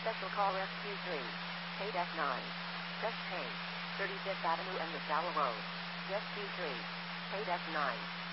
Special call SQ3. Paid F9. Press change. 35th Avenue and LaSalle Road. SQ3. Paid F9.